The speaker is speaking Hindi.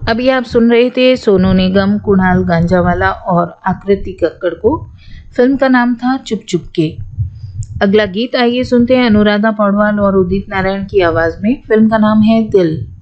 अभी आप सुन रहे थे सोनू निगम, कुणाल गांजावाला और आकृति कक्कड़ को। फिल्म का नाम था चुप चुप के। अगला गीत आइए सुनते हैं अनुराधा पौडवाल और उदित नारायण की आवाज में। फिल्म का नाम है दिल।